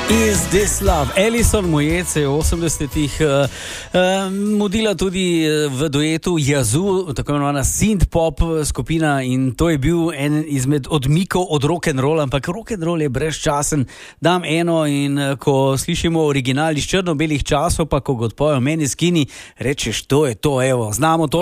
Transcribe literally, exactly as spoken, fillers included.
Is This Love? Alison Moyet se je v osemdesetih uh, uh, mudila tudi v duetu Yazoo, tako imenovana synth-pop skupina, in to je bil en izmed odmikov od rock'n'rolla, ampak rock'n'roll je brezčasen. Dam eno in uh, ko slišimo original iz črno-belih časov, pa ko ga odpojo meni skini, rečeš, to je to, evo, znamo to.